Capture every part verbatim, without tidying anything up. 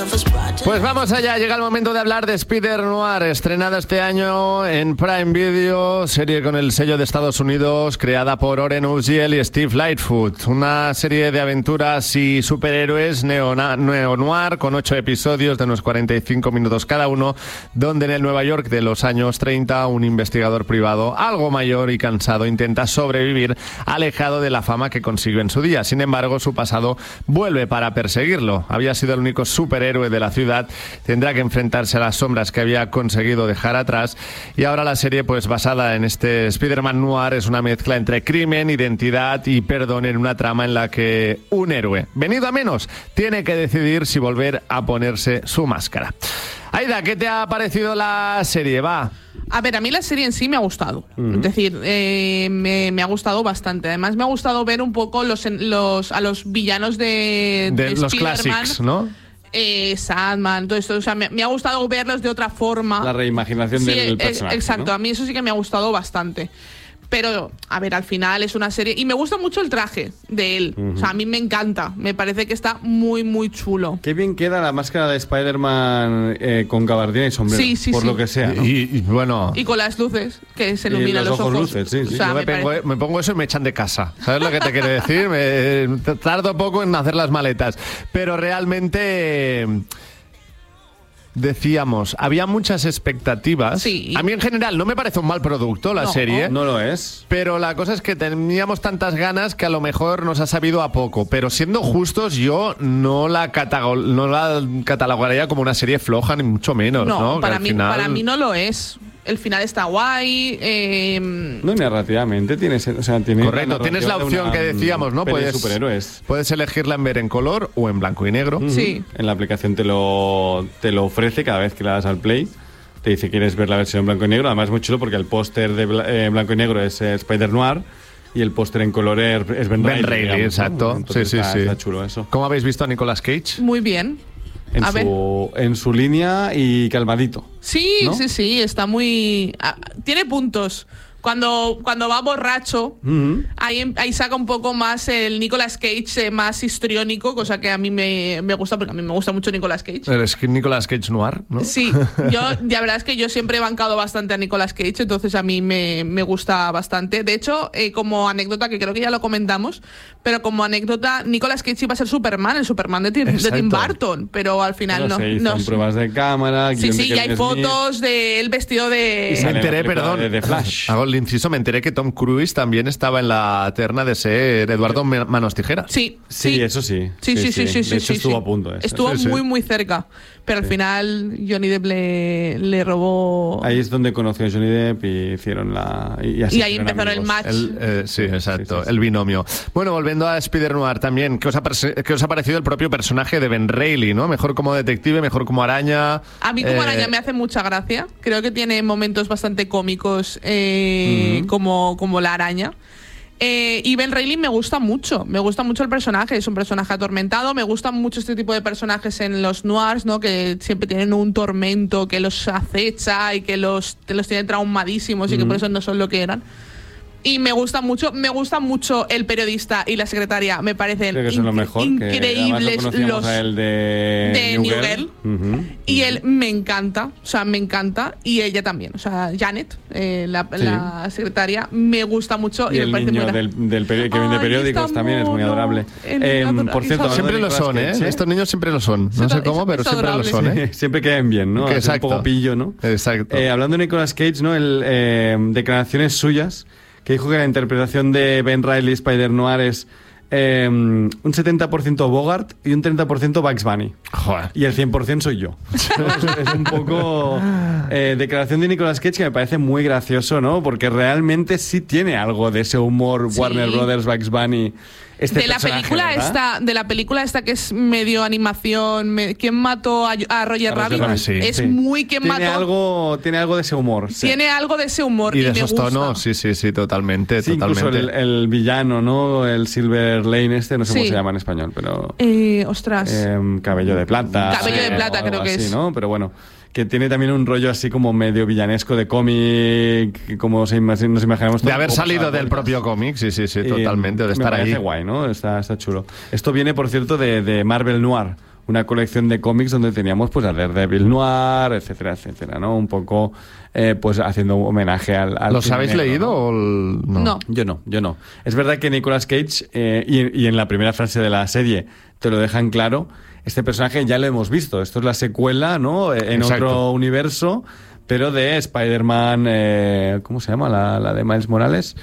Pues vamos allá, llega el momento de hablar de Spider-Noir, estrenada este año en Prime Video, serie con el sello de Estados Unidos, creada por Oren Uziel y Steve Lightfoot. Una serie de aventuras y superhéroes neo-noir con ocho episodios de unos cuarenta y cinco minutos cada uno, donde en el Nueva York de los años treinta un investigador privado algo mayor y cansado intenta sobrevivir alejado de la fama que consiguió en su día. Sin embargo, su pasado vuelve para perseguirlo. Había sido el único superhéroe de la ciudad, tendrá que enfrentarse a las sombras que había conseguido dejar atrás, y ahora la serie, pues basada en este Spider-Man noir, es una mezcla entre crimen, identidad y perdón en una trama en la que un héroe, venido a menos, tiene que decidir si volver a ponerse su máscara. Aida, ¿qué te ha parecido la serie? Va. A ver, a mí la serie en sí me ha gustado. Uh-huh. Es decir, eh, me, me ha gustado bastante. Además, me ha gustado ver un poco los, los, a los villanos de, de, de los clásicos, ¿no? Eh, Sandman, todo esto. O sea, me, me ha gustado verlos de otra forma. La reimaginación sí, del personaje. Exacto, ¿no? A mí eso sí que me ha gustado bastante. Pero, a ver, al final es una serie... Y me gusta mucho el traje de él. Uh-huh. O sea, a mí me encanta. Me parece que está muy, muy chulo. Qué bien queda la máscara de Spider-Man eh, con gabardina y sombrero. Sí, sí, por sí. lo que sea, ¿no? Y, y bueno... Y con las luces, que se iluminan los, los ojos. ojos. Luces, sí, sí. O sea, Yo me, me, pongo, me pongo eso y me echan de casa. ¿Sabes lo que te quiero decir? Me, tardo poco en hacer las maletas. Pero realmente... Decíamos, había muchas expectativas. Sí. A mí en general no me parece un mal producto la no, serie. No lo es. Pero la cosa es que teníamos tantas ganas que a lo mejor nos ha sabido a poco. Pero siendo justos, yo no la, catago- no la catalogaría como una serie floja, ni mucho menos. No, ¿no? Para, mí, final... para mí no lo es. El final está guay. Eh... No, narrativamente tienes, o sea, tiene correcto, la tienes la opción que decíamos, ¿no? Puedes, superhéroes. puedes elegirla en ver en color o en blanco y negro. Uh-huh. Sí. En la aplicación te lo, te lo ofrece cada vez que le das al play. Te dice quieres ver la versión en blanco y negro. Además es muy chulo porque el póster de bla- eh, blanco y negro es eh, Spider-Noir y el póster en color es Ben, Ben Reilly, Reilly, digamos, exacto. ¿no? Sí, sí, está, sí. Está chulo eso. ¿Cómo habéis visto a Nicolas Cage? Muy bien. En a su, en su línea y calmadito. Sí, ¿no? sí, sí, está muy... Ah, tiene puntos. Cuando, cuando va borracho, uh-huh. ahí, ahí saca un poco más el Nicolas Cage eh, más histriónico, cosa que a mí me, me gusta, porque a mí me gusta mucho Nicolas Cage. Es que Nicolas Cage noir, ¿no? Sí, yo, la verdad es que yo siempre he bancado bastante a Nicolas Cage, entonces a mí me, me gusta bastante. De hecho, eh, como anécdota, que creo que ya lo comentamos, pero como anécdota, Nicolas Cage iba a ser Superman, el Superman de Tim, de Tim Burton, pero al final pero no. Se hizo no en pruebas de cámara. Sí, sí, y hay fotos del vestido de... Y me enteré, perdón, de, de Flash. Hago el inciso, me enteré que Tom Cruise también estaba en la terna de ser Eduardo Manos Tijeras. Sí, sí, sí, eso sí. Sí, sí, sí, sí. De sí, hecho, sí, estuvo sí. a punto. Eso. Estuvo sí, muy, sí. muy cerca. Pero al sí. final Johnny Depp le, le robó... Ahí es donde conoció a Johnny Depp y hicieron la... Y, así y ahí empezaron el match. El, eh, sí, exacto, sí, sí, sí. El binomio. Bueno, volviendo a Spider-Noir también, ¿qué os, ha ¿qué os ha parecido el propio personaje de Ben Reilly, ¿no? Mejor como detective, mejor como araña. A mí como eh... araña me hace mucha gracia. Creo que tiene momentos bastante cómicos eh, mm-hmm. como, como la araña. Eh, y Ben Reilly me gusta mucho, me gusta mucho el personaje, es un personaje atormentado, me gustan mucho este tipo de personajes en los noirs, ¿no? Que siempre tienen un tormento que los acecha y que los, que los tiene traumadísimos mm. y que por eso no son lo que eran. Y me gusta mucho, me gusta mucho el periodista y la secretaria, me parecen Creo que son lo mejor, increíbles que los a él de, de New New Girl, Girl. Uh-huh. Y él me encanta, o sea, me encanta, y ella también, o sea, Janet, eh, la, sí. la secretaria, me gusta mucho y, y el me parece niño muy del, del peri- que vende periódicos también es muy adorable. Eh, por cierto, siempre lo son, ¿eh? ¿eh? Estos niños siempre lo son, no sé cómo, pero siempre lo son, ¿eh? Siempre quedan bien, ¿no? Exacto. Un poco pillo, ¿no? Exacto. Eh, hablando de Nicolas Cage, ¿no? El, eh, declaraciones suyas que dijo que la interpretación de Ben Reilly Spider-Noir es eh, un setenta por ciento Bogart y un treinta por ciento Bugs Bunny. Joder. Y el cien por ciento soy yo. es, es un poco eh, declaración de Nicolas Cage que me parece muy gracioso, ¿no? Porque realmente sí tiene algo de ese humor sí. Warner Brothers, Bugs Bunny. Este de la película esta, de la película esta que es medio animación, me, ¿quién mató a, a Roger Rabbit? Rabbit sí, es sí. muy ¿quién tiene mató? Algo, tiene algo de ese humor. Sí. Tiene algo de ese humor y, y de me esos gusta. tonos, sí, sí, sí, totalmente, sí, totalmente. Incluso el, el villano, ¿no? El Silver Lane este, no sé sí. cómo se llama en español, pero eh, ostras. Eh, cabello de plata. Cabello sí, de plata creo que así, es. ¿no? Pero bueno, que tiene también un rollo así como medio villanesco de cómic, como se imag- nos imaginamos. De haber salido del propio cómic, sí, sí, sí, totalmente, de estar ahí. Me parece ahí. guay, ¿no? Está, está chulo. Esto viene, por cierto, de, de Marvel Noir, una colección de cómics donde teníamos pues a Daredevil Noir, etcétera, etcétera, ¿no? Un poco eh, pues haciendo un homenaje al, al ¿Los habéis negro, leído ¿no? o el... no? No. Yo no, yo no. Es verdad que Nicolas Cage, eh, y, y en la primera frase de la serie te lo dejan claro, este personaje ya lo hemos visto. Esto es la secuela, ¿no? En Exacto. otro universo, pero de Spider-Man, eh, ¿cómo se llama? La, la de Miles Morales.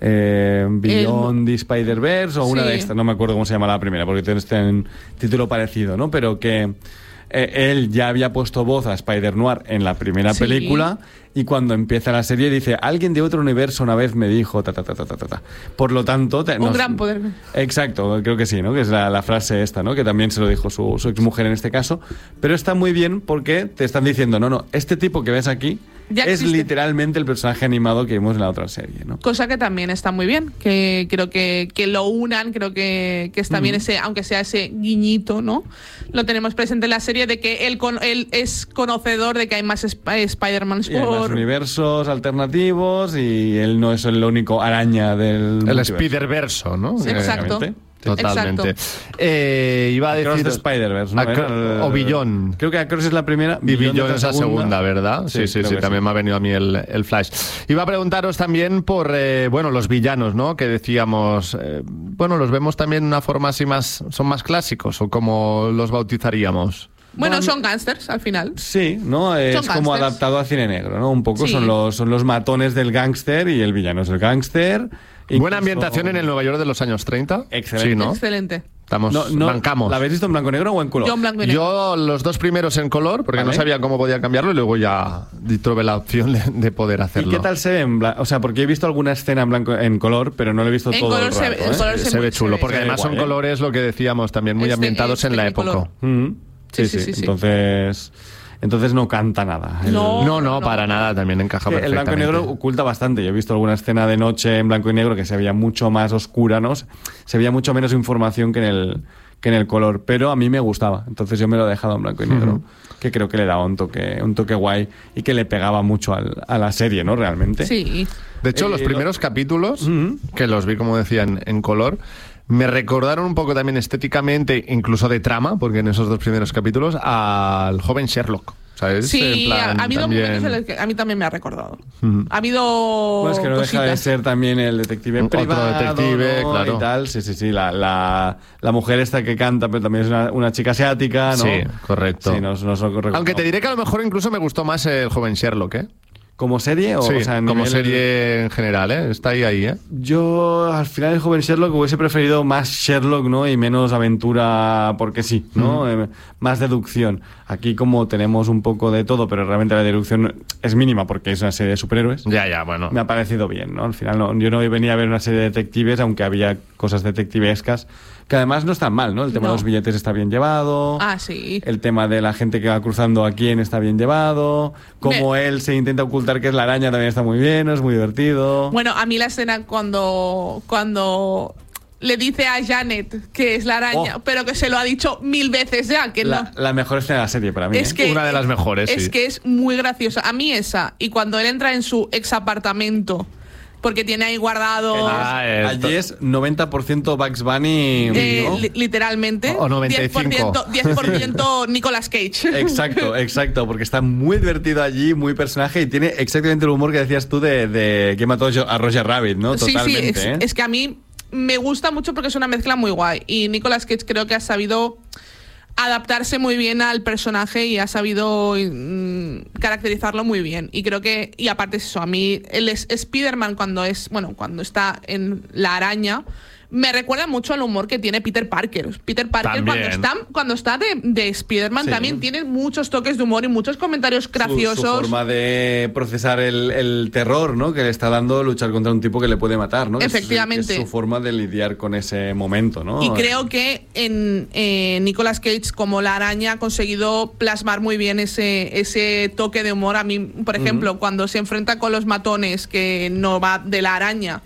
Eh, Beyond the Spider-Verse o una Sí. de estas, no me acuerdo cómo se llama la primera, porque tiene este en título parecido, ¿no? Pero que eh, él ya había puesto voz a Spider-Noir en la primera Sí. película y cuando empieza la serie dice, alguien de otro universo una vez me dijo, ta, ta, ta, ta, ta, ta, ta. Por lo tanto... te- Un nos- gran poder. Exacto, creo que sí, ¿no? Que es la, la frase esta, ¿no? Que también se lo dijo su, su exmujer en este caso. Pero está muy bien porque te están diciendo, no, no, este tipo que ves aquí Ya es existe. literalmente el personaje animado que vimos en la otra serie, ¿no? Cosa que también está muy bien, que creo que, que lo unan, creo que, que está bien ese, aunque sea ese guiñito, ¿no? Lo tenemos presente en la serie de que él, con, él es conocedor de que hay más Sp- Spider-Mans Y hay más por... universos alternativos y él no es el único araña del El multiverso. Spider-Verso, ¿no? Sí, Eh, exacto. Totalmente. Exacto. Eh, iba a Across decir... the Spider-Verse, ¿no? Acro- Era- o Beyond. Creo que Across es la primera. Y Beyond la es la segunda, ¿verdad? Sí, sí, creo sí, que también me ha venido a mí el, el flash. Iba a preguntaros también por, eh, bueno, los villanos, ¿no? Que decíamos, eh, bueno, los vemos también de una forma así más, son más clásicos, o como los bautizaríamos. Bueno, Bueno, son gángsters al final. Sí, ¿no? Es Son como gángsters. adaptado a cine negro, ¿no? Un poco Sí. son los son los matones del gángster y el villano es el gángster. Buena Incluso- ambientación en el Nueva York de los años treinta. Excelente. Sí, ¿no? Excelente. Estamos, No, no, bancamos. ¿La habéis visto en blanco y negro o en color? Yo en blanco y negro. Yo los dos primeros en color, porque Vale. no sabía cómo podía cambiarlo, y luego ya tuve la opción de, de poder ¿Y hacerlo. qué tal se ve en blanco? O sea, porque he visto alguna escena en blanco en color, pero no lo he visto En todo color el se rato, ve- en ¿eh? color se, se ve ve- chulo, se porque ve además guay, son ¿eh? colores, lo que decíamos, también muy Este- ambientados en este la color. época. Mm. Sí, Sí, sí, sí, sí, sí. Entonces, entonces no canta nada. El- No. No, no, no. para nada, también encaja Que el blanco y perfectamente. negro oculta bastante. Yo he visto alguna escena de noche en blanco y negro que se veía mucho más oscura, ¿no? Se veía mucho menos información que en el que en el color, pero a mí me gustaba. Entonces yo me lo he dejado en blanco y negro, Ujú. que creo que le daba un toque un toque guay y que le pegaba mucho al- a la serie, ¿no? Realmente. Sí. De hecho, Eh, los lo- primeros capítulos, Ujú. que los vi, como decía, en, en color, me recordaron un poco también estéticamente, incluso de trama, porque en esos dos primeros capítulos, al joven Sherlock. ¿Sabes? Sí, En plan, ha, ha habido también- momentos en los que a mí también me ha recordado. Ujú. Ha habido Bueno, es que no deja de cositas. ser también el detective Otro privado, detective, ¿no? claro. Y tal. Sí, sí, sí. La, la, la mujer esta que canta, pero también es una, una chica asiática, ¿no? Sí, correcto. Sí, nos, nos lo recuerdo. Aunque te diré que a lo mejor incluso me gustó más el joven Sherlock, ¿eh? ¿Como serie o, Sí, o sea, a como nivel- serie en general, ¿eh? Está ahí, ahí, ¿eh? Yo, al final, el joven Sherlock hubiese preferido más Sherlock, ¿no? Y menos aventura porque sí, ¿no? Eh, más deducción. Aquí, como tenemos un poco de todo, pero realmente la deducción es mínima porque es una serie de superhéroes, Ya, ya, bueno. me ha parecido bien, ¿no? Al final, no, yo no venía a ver una serie de detectives, aunque había cosas detectivescas que además no están mal, ¿no? El tema No. de los billetes está bien llevado. Ah, sí. El tema de la gente que va cruzando a quién está bien llevado. Cómo él se intenta ocultar que es la araña también está muy bien, es muy divertido. Bueno, a mí la escena cuando cuando le dice a Janet que es la araña, Oh. pero que se lo ha dicho mil veces ya, que la, no. la mejor escena de la serie para mí. Es ¿eh? que Una de las mejores, Es sí. que es muy graciosa. A mí esa. Y cuando él entra en su ex apartamento, porque tiene ahí guardado. Ah, esto- Allí es noventa por ciento Bugs Bunny. eh, ¿no? li- literalmente. O noventa y cinco. diez por ciento, diez por ciento Nicolas Cage. Exacto, exacto, porque está muy divertido allí, muy personaje y tiene exactamente el humor que decías tú de, de que mató a Roger Rabbit, ¿no? Sí, sí, Totalmente. es, ¿eh? es que a mí me gusta mucho porque es una mezcla muy guay. Y Nicolas Cage creo que ha sabido adaptarse muy bien al personaje y ha sabido mm, caracterizarlo muy bien. Y creo que, y aparte es eso, a mí el es- Spider-Man cuando es, bueno, cuando está en la araña, me recuerda mucho al humor que tiene Peter Parker. Peter Parker cuando También. está, cuando está de, de Spider-Man Sí. también tiene muchos toques de humor y muchos comentarios Su- graciosos. Su, forma de procesar el, el terror, ¿no? Que le está dando luchar contra un tipo que le puede matar, ¿no? Que es- Efectivamente. Es, su forma de lidiar con ese momento, ¿no? Y creo que en eh, Nicolas Cage, como la araña, ha conseguido plasmar muy bien ese, ese toque de humor. A mí, por ejemplo, cuando se enfrenta con los matones, que no va de la araña,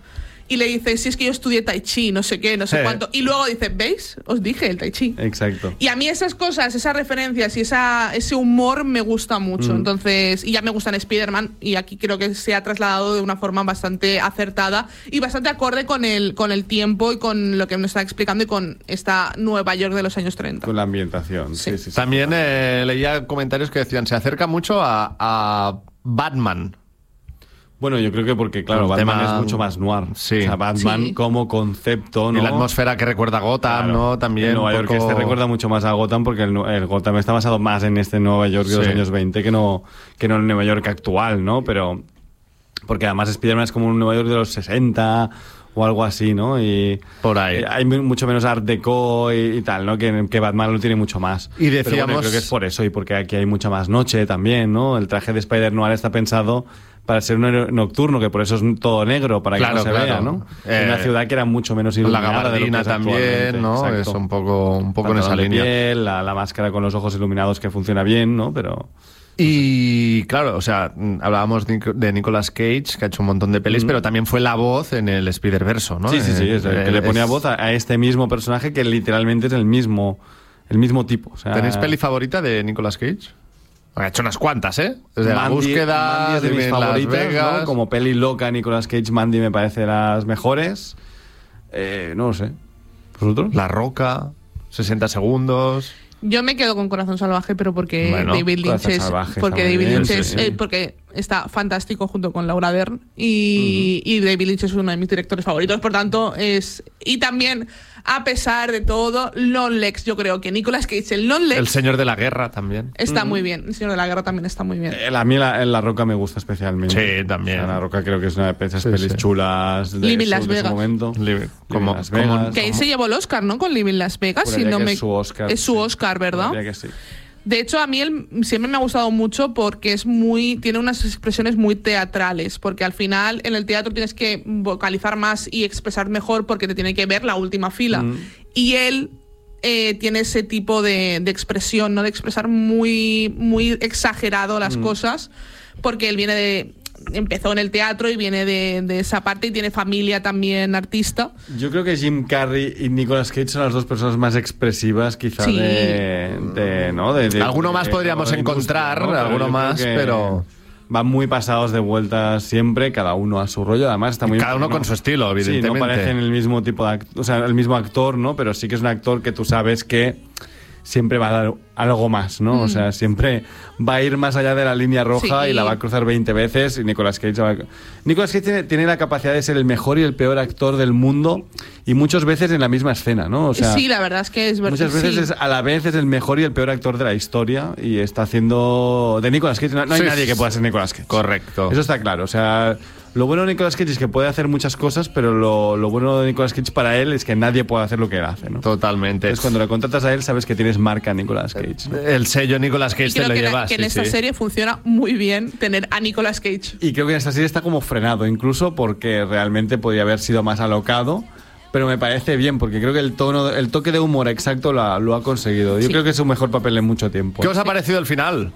y le dice, si es que yo estudié Tai Chi, no sé qué, no sé Eh. cuánto. Y luego dice, ¿veis? Os dije el Tai Chi. Exacto. Y a mí esas cosas, esas referencias y esa, ese humor me gusta mucho. Mm. Entonces, y ya me gusta en Spider-Man, y aquí creo que se ha trasladado de una forma bastante acertada y bastante acorde con el, con el tiempo y con lo que nos está explicando y con esta Nueva York de los años treinta. Con la ambientación. Sí, Sí. sí, sí. También eh, leía comentarios que decían, se acerca mucho a, a Batman. Bueno, yo creo que porque, claro, El Batman tema- es mucho más noir. Sí. O sea, Batman Sí. como concepto, ¿no? Y la atmósfera que recuerda a Gotham, Claro. ¿no? También. El Nueva un York poco- este recuerda mucho más a Gotham porque el, nu- el Gotham está basado más en este Nueva York de los Sí. años veinte que no, que no en el Nueva York actual, ¿no? Pero... Porque además Spider-Man es como un Nueva York de los sesenta o algo así, ¿no? Y Por ahí. eh, hay mu- mucho menos art deco y, y tal, ¿no? Que, que Batman lo tiene mucho más. Y Pero bueno, decíamos- creo que es por eso y porque aquí hay mucha más noche también, ¿no? El traje de Spider-Noir está pensado para ser un héroe nocturno, que por eso es todo negro, para Claro, que no se claro. vea, ¿no? Eh, En una ciudad que era mucho menos La iluminada de lo que gabardina es también, actualmente. ¿no? Exacto. Es un poco, un poco en esa Pantalón de línea. piel, la, la máscara con los ojos iluminados que funciona bien, ¿no? Pero... Y claro, o sea, mm, hablábamos de, de Nicolas Cage, que ha hecho un montón de pelis, Mm. pero también fue la voz en el Spider-Verso, ¿no? Sí, sí, sí, es el que Eh, le ponía es- voz a, a este mismo personaje que literalmente es el mismo, el mismo tipo. O sea, ¿Tenéis peli favorita de Nicolas Cage? Ha hecho unas cuantas, ¿eh? Desde La Mandy- Búsqueda, Mandy es de mis en Las favoritas, Vegas. ¿no? Como peli loca, Nicolas Cage, Mandy me parece de las mejores. Eh, no lo sé. ¿Vosotros? La Roca, sesenta segundos. Yo me quedo con Corazón Salvaje, pero porque Bueno, David Lynch Corazón es, Salvaje porque está muy David bien, Lynch sí, es, sí. eh, porque está fantástico junto con Laura Dern y, y David Lynch es uno de mis directores favoritos, por tanto es y también a pesar de todo Lon Lex, yo creo que Nicolas Cage el Lon Lex El Señor de la Guerra también. está muy bien, El Señor de la Guerra también está muy bien. Eh, a mí la, la Roca me gusta especialmente. Sí, también. O sea, la Roca creo que es una de esas Sí, pelis sí. chulas de, Living su- Las de ese Vegas. momento. Libre- como- Las como- Vegas. Que ahí se llevó el Oscar, ¿no? Con Living Las Vegas, si Juraría no que me es su Oscar, es su sí. Oscar, ¿verdad? Juraría que sí. De hecho, a mí él siempre me ha gustado mucho porque es muy tiene unas expresiones muy teatrales, porque al final en el teatro tienes que vocalizar más y expresar mejor porque te tiene que ver la última fila. Mm. Y él eh, tiene ese tipo de, de expresión, ¿no? De expresar muy, muy exagerado Mm. las cosas, porque él viene de... Empezó en el teatro y viene de, de esa parte y tiene familia también artista. Yo creo que Jim Carrey y Nicolas Cage son las dos personas más expresivas, quizá, Sí. de, de, ¿no? De, de- Alguno más de- podríamos de encontrar, industria, ¿no? alguno yo creo más, que pero- van muy pasados de vueltas siempre, cada uno a su rollo. Además está muy Cada uno con su estilo, Sí, evidentemente. no parecen el mismo tipo de act- o sea, el mismo actor, ¿no? Pero sí que es un actor que tú sabes que siempre va a dar algo más, ¿no? O sea, siempre va a ir más allá de la línea roja Sí. y la va a cruzar veinte veces y Nicolas Cage va a... Nicolas Cage tiene, tiene la capacidad de ser el mejor y el peor actor del mundo y muchas veces en la misma escena, ¿no? O sea, sí, la verdad es que es verdad. muchas veces sí. es, a la vez es el mejor y el peor actor de la historia y está haciendo de Nicolas Cage. No, no hay Sí. nadie que pueda ser Nicolas Cage. Correcto. Eso está claro. O sea, lo bueno de Nicolas Cage es que puede hacer muchas cosas, pero lo, lo bueno de Nicolas Cage para él es que nadie puede hacer lo que él hace, ¿no? Totalmente. Entonces, cuando lo contratas a él, sabes que tienes marca Nicolas Cage, ¿no? El sello Nicolas Cage Y te creo lo que, la- llevas. que en sí, esta sí. serie funciona muy bien tener a Nicolas Cage. Y creo que en esta serie está como frenado, incluso porque realmente podría haber sido más alocado. Pero me parece bien, porque creo que el tono, el toque de humor exacto lo ha, lo ha conseguido. Yo Sí. creo que es su mejor papel en mucho tiempo. ¿Qué os ha parecido el final?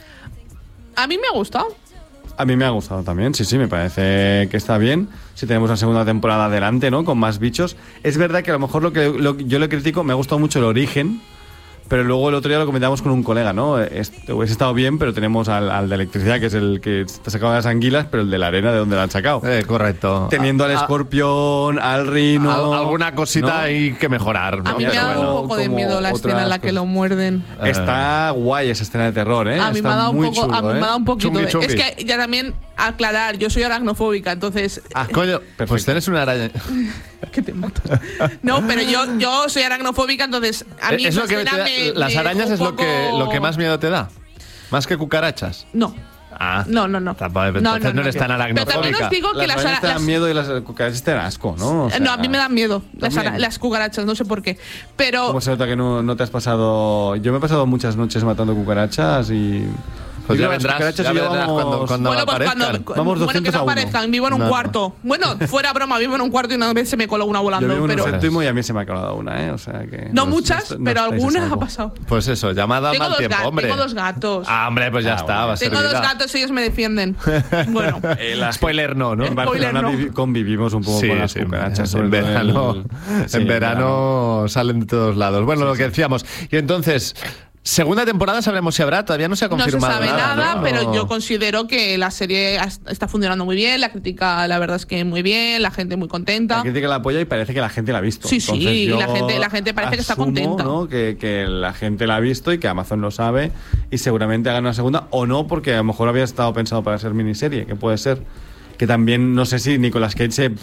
A mí me ha gustado. A mí me ha gustado también, sí, sí, me parece que está bien. Si tenemos una segunda temporada adelante, ¿no? Con más bichos. Es verdad que a lo mejor lo que lo- yo le critico, me ha gustado mucho el origen, pero luego el otro día lo comentamos con un colega, ¿no? Es- Hubiese estado bien, pero tenemos al, al de electricidad, que es el que está sacado de las anguilas, pero el de la arena, ¿de dónde la han sacado? Eh, correcto. Teniendo al A- a- escorpión, al rino... al- alguna cosita ¿no? hay que mejorar, ¿no? A mí Pero me ha dado bueno, un poco de como miedo la escena en la otras que lo muerden. Está guay esa escena de terror, ¿eh? A mí Está me ha dado un muy poco, chulo, a mí ¿eh? me ha dado un poquito Chungui, de- chungui. Es que ya también aclarar, yo soy aracnofóbica, entonces Ah, Coño, perfecto. pues tienes una araña. que te matas. No, pero yo, yo soy aracnofóbica, entonces a mí es esa lo que escena te da- me- las me arañas dejó es un lo que, poco- lo que más miedo te da. Más que cucarachas. No. Ah. No, no, no. Tampoco- entonces no eres tan Pero también aracnofóbica. os digo que Las las, arañas te ara- dan las- miedo y las cucarachas te dan asco, ¿no? O sea, no, a mí me dan miedo las, ara- también. las cucarachas, no sé por qué. Pero ¿Cómo se nota que no, no te has pasado? Yo me he pasado muchas noches matando cucarachas y Pues ya Digo, las vendrás, cucarachas ya y yo vendrás vamos- cuando, cuando Bueno, pues aparezcan. cuando, Vamos bueno, que doscientos no a uno. aparezcan, vivo en un No. cuarto. Bueno, fuera broma, vivo en un cuarto y una vez se me coló una Yo volando, vivo en pero un séptimo y a mí se me ha colado una, ¿eh? O sea que... no muchas, no pero estáis a algunas salvo. ha pasado. Pues eso, llamada al Tengo mal dos, tiempo, ga- hombre. tengo dos gatos. Ah, hombre, pues ya Ah, está, bueno. va a ser Tengo dos vida. gatos, ellos me defienden. Bueno, Eh, las- Spoiler no, ¿no? En Barcelona Spoiler, no. vivi- convivimos un poco Sí, con las sí, cucarachas. en sobre todo verano, el- sí, en verano salen de todos lados. Bueno, lo que decíamos. Y entonces, segunda temporada sabremos si habrá, todavía no se ha no se confirmado sabe nada, ¿no? pero No. yo considero que la serie has- está funcionando muy bien, la crítica la verdad es que muy bien, la gente muy contenta. La crítica la apoya y parece que la gente la ha visto. Sí, sí, Entonces, y yo la gente- la gente parece que está asumo, contenta. ¿no? Que, que la gente la ha visto y que Amazon lo sabe y seguramente hagan una segunda o no, porque a lo mejor había estado pensado para ser miniserie, que puede ser. Que también, no sé si Nicolas Cage se,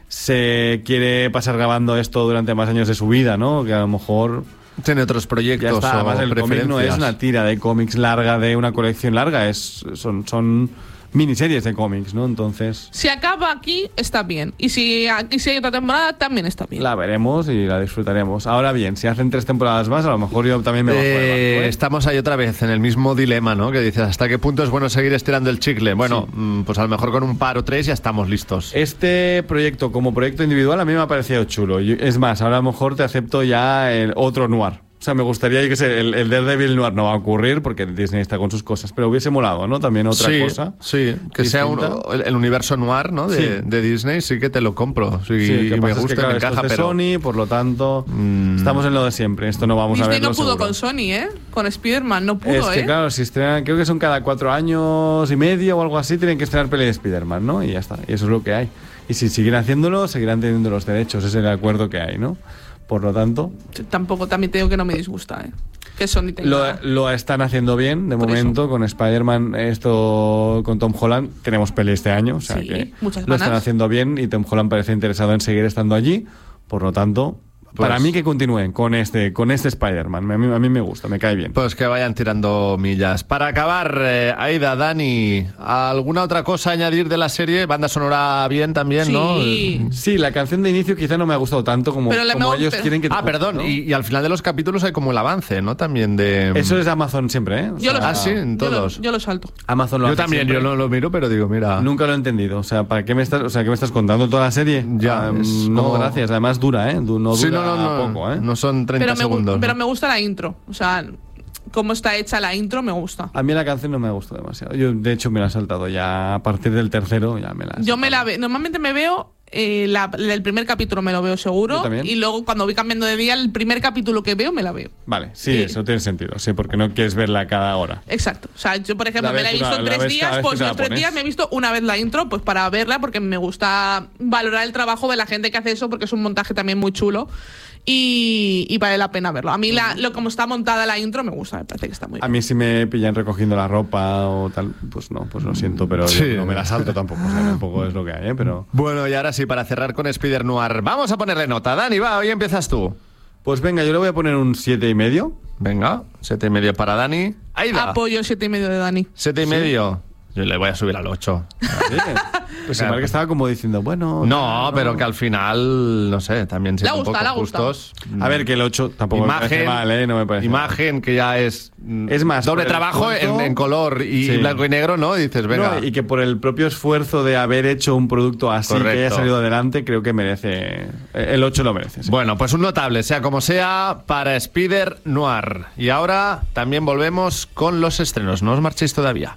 se quiere pasar grabando esto durante más años de su vida, ¿no? Que a lo mejor... Tiene otros Ya proyectos está, o además el cómic preferencias. no es una tira de cómics larga, de una colección larga, es son, son miniseries de cómics, ¿no? Entonces Si acaba aquí, está bien. Y si aquí si hay otra temporada, también está bien. la veremos y la disfrutaremos. Ahora bien, si hacen tres temporadas más, a lo mejor yo también me bajo del Eh, barco, ¿eh? estamos ahí otra vez en el mismo dilema, ¿no? Que dices, ¿hasta qué punto es bueno seguir estirando el chicle? Bueno, mm, pues a lo mejor con un par o tres ya estamos listos. Este proyecto, como proyecto individual, a mí me ha parecido chulo. Yo- es más, ahora a lo mejor te acepto ya el otro noir. O sea, me gustaría, yo que sé, el, el Daredevil noir no va a ocurrir porque Disney está con sus cosas, pero hubiese molado, ¿no? También otra sí, cosa. sí, que sea un- distinta. el, el universo noir, ¿no? De, Sí. de Disney, sí que te lo compro. Sí, Sí, y que me pasa es gusta, que, claro, me esto encaja, es de pero... Sony, por lo tanto, Mm. estamos en lo de siempre. Esto no vamos a Disney verlo no pudo seguro. con Sony, ¿eh? Con Spider-Man no pudo, Es que ¿eh? claro, si estrenan, creo que son cada cuatro años y medio o algo así, tienen que estrenar peli de Spider-Man, ¿no? Y ya está, y eso es lo que hay. Y si siguen haciéndolo, seguirán teniendo los derechos, ese es el acuerdo que hay, ¿no? Por lo tanto, Yo tampoco, también te digo que no me disgusta, ¿eh? Que Sony tenga... lo, lo están haciendo bien, de Por momento, con Spider-Man, esto con Tom Holland, tenemos peli este año, o sea Sí, que muchas lo están ganas. haciendo bien y Tom Holland parece interesado en seguir estando allí, por lo tanto... Pues- para mí que continúen con este, con este Spider-Man. A mí, a mí me gusta, me cae bien. Pues que vayan tirando millas. Para acabar, eh, Aida, Dani, ¿alguna otra cosa a añadir de la serie? Banda sonora bien también, Sí. ¿no? Sí, la canción de inicio quizá no me ha gustado tanto como, Pero la como me- ellos pero- quieren que... Ah, perdón, ¿no? y, y al final de los capítulos hay como el avance, ¿no? También de... Eso es de Amazon siempre, ¿eh? O Yo lo sea, Ah, sí, en Yo lo- todos. Yo lo salto. Amazon lo Yo hace también, siempre. yo no lo miro, pero digo, mira... Nunca lo he entendido. O sea, ¿para qué me estás, o sea, ¿qué me estás contando toda la serie? Ya, Ah, es no, como- gracias. Además dura, ¿eh? Du- No dura Sí, no, no, no, poco, ¿eh? no son treinta Pero me, gu- segundos. pero ¿no? me gusta la intro. O sea, cómo está hecha la intro me gusta. A mí la canción no me gustó demasiado. Yo, de hecho, me la he saltado ya a partir del tercero. Ya me la he Yo me la saltado. veo. Normalmente me veo. eh, la- el primer capítulo me lo veo seguro. Yo también. Y luego cuando voy cambiando de día, el primer capítulo que veo me la veo. Vale, sí, Sí. eso tiene sentido. Sí, porque no quieres verla cada hora. Exacto. O sea, yo, por ejemplo, La me la he ves visto una- en la tres ves cada días, vez pues que te la los tres pones. días me he visto una vez la intro, pues para verla, porque me gusta valorar el trabajo de la gente que hace eso, porque es un montaje también muy chulo. Y, y vale la pena verlo. A mí, la, lo como está montada la intro, me gusta, me parece que está muy A bien. mí si me pillan recogiendo la ropa o tal, pues no, pues lo siento, pero Sí. yo no me la salto tampoco. O sea, tampoco es lo que hay, ¿eh? Pero... Bueno, y ahora sí, para cerrar con Spider Noir, vamos a ponerle nota. Dani, va, hoy empiezas tú. Pues venga, yo le voy a poner un siete y medio. Venga, siete y medio para Dani. Aida, Apoyo el siete y medio de Dani. siete y medio. Yo le voy a subir al ocho. Pues se me que estaba como diciendo, bueno... No, pero que al final, no sé, también siendo un gusta, poco le ha gustado. justos. A ver, que el ocho tampoco me parece mal, ¿eh? No me parece mal. imagen que ya es, mm, Es más, doble por el trabajo en, esfuerzo- en color y Sí. blanco y negro, ¿no? Y dices, venga. No, y que por el propio esfuerzo de haber hecho un producto así que haya Correcto. salido adelante, creo que merece... El ocho lo merece. sí. Bueno, pues un notable, sea como sea, para Spider Noir. Y ahora también volvemos con los estrenos. No os marchéis todavía.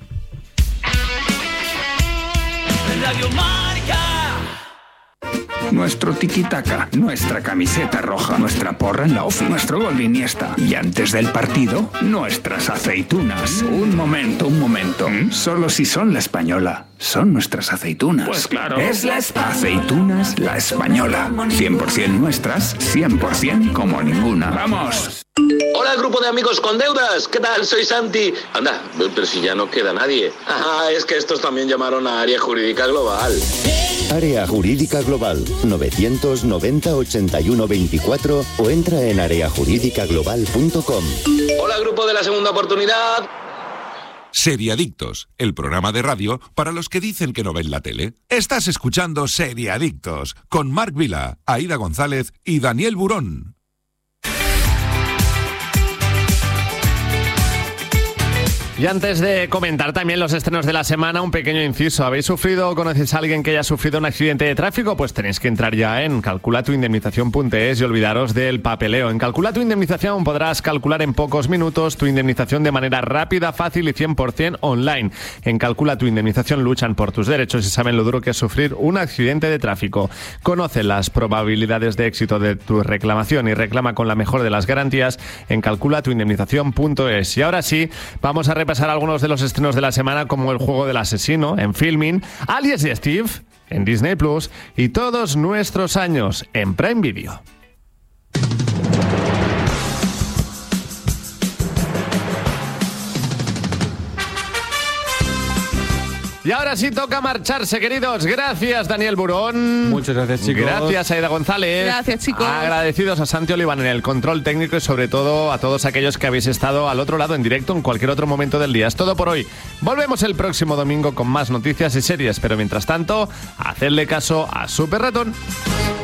Radio Marca. Nuestro tiki-taka, nuestra camiseta roja, nuestra porra en la ofi, nuestro gol de Iniesta. Y antes del partido, nuestras aceitunas. Un momento, un momento. Solo si son la española, son nuestras aceitunas. Pues claro. Es la espa- aceitunas la española. cien por ciento nuestras, cien por ciento como ninguna. ¡Vamos! Hola, grupo de amigos con deudas. ¿Qué tal? Soy Santi. Anda, pero si ya no queda nadie. Ah, es que estos también llamaron a Área Jurídica Global. Área Jurídica Global, novecientos noventa ochenta y uno veinticuatro o entra en área jurídica global punto com. Hola, grupo de la segunda oportunidad. Seriadictos, el programa de radio para los que dicen que no ven la tele. Estás escuchando Seriadictos con Marc Vila, Aida González y Daniel Burón. Y antes de comentar también los estrenos de la semana, un pequeño inciso. ¿Habéis sufrido o conocéis a alguien que haya sufrido un accidente de tráfico? Pues tenéis que entrar ya en calcula tu indemnización punto es y olvidaros del papeleo. En Calcula tu Indemnización podrás calcular en pocos minutos tu indemnización de manera rápida, fácil y cien por ciento online. En Calcula tu Indemnización luchan por tus derechos y saben lo duro que es sufrir un accidente de tráfico. Conoce las probabilidades de éxito de tu reclamación y reclama con la mejor de las garantías en calcula tu indemnización punto es. Y ahora sí, vamos a repasar algunos de los estrenos de la semana, como El juego del asesino en Filmin, Alias y Steve en Disney Plus y Todos nuestros años en Prime Video. Y ahora sí toca marcharse, queridos. Gracias, Daniel Burón. Muchas gracias, chicos. Gracias, Aida González. Gracias, chicos. Agradecidos a Santi Oliván en el control técnico y sobre todo a todos aquellos que habéis estado al otro lado en directo en cualquier otro momento del día. Es todo por hoy. Volvemos el próximo domingo con más noticias y series, pero mientras tanto, hacedle caso a Super Ratón.